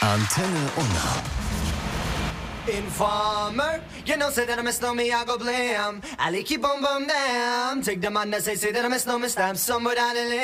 Antenne Unna. Informer, you know, say that I miss no me, I go blam. I like you boom boom damn. Take the man that say that I miss no me, stamp somewhere down the lane.